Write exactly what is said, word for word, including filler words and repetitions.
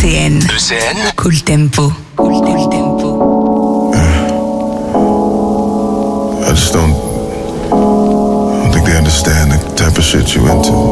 C N. E C N. Cool Tempo. Cool, cool Tempo. I just don't, I don't think they understand the type of shit you into.